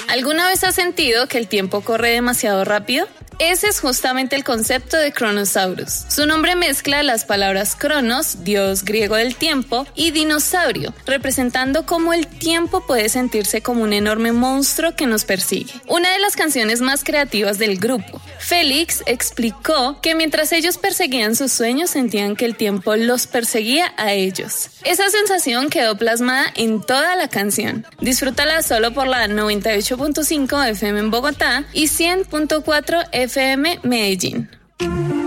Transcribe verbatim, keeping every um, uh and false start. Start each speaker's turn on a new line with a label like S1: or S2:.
S1: ¿Alguna vez has sentido que el tiempo corre demasiado rápido? Ese es justamente el concepto de Chronosaurus. Su nombre mezcla las palabras Cronos, dios griego del tiempo, y dinosaurio, representando cómo el tiempo puede sentirse como un enorme monstruo que nos persigue. Una de las canciones más creativas del grupo, Félix, explicó que mientras ellos perseguían sus sueños sentían que el tiempo los perseguía a ellos. Esa sensación quedó plasmada en toda la canción. Disfrútala solo por la noventa y ocho punto cinco F M en Bogotá y cien punto cuatro F M Medellín.